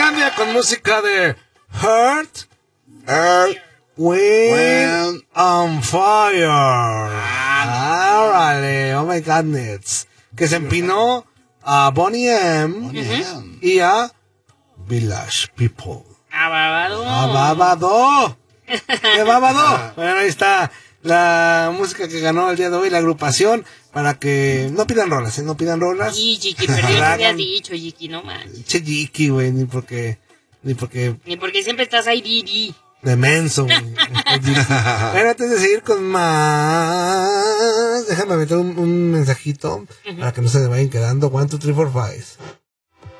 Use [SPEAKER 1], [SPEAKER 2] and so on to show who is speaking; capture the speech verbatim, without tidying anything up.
[SPEAKER 1] Finlandia con música de Heart,
[SPEAKER 2] Earth,
[SPEAKER 1] Wind,
[SPEAKER 2] Wind.
[SPEAKER 1] on Fire. Árale, oh my goodness. Que se empinó a Bonnie M.
[SPEAKER 2] Bonnie M.
[SPEAKER 1] y a Village People.
[SPEAKER 3] Ah, babado.
[SPEAKER 1] ¡Ah, babado! ¡Qué babado! Bueno, ahí está la música que ganó el día de hoy, la agrupación, para que no pidan rolas, ¿eh? No pidan rolas.
[SPEAKER 3] Sí, Jiki, pero yo te había dicho, Jiki, no manches.
[SPEAKER 1] Che, Jiki, güey, ni porque, ni porque,
[SPEAKER 3] Ni porque siempre estás ahí, Didi.
[SPEAKER 1] de menso, güey. Bueno, antes de seguir con más, déjame meter un, un mensajito para que no se me vayan quedando. One, two, three, four, five.